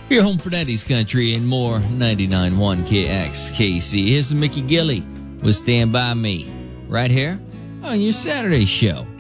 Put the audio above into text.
Your home for 90s country and more. 99.1 KXKC. Here's Mickey Gilley with Stand By Me right here on your Saturday show.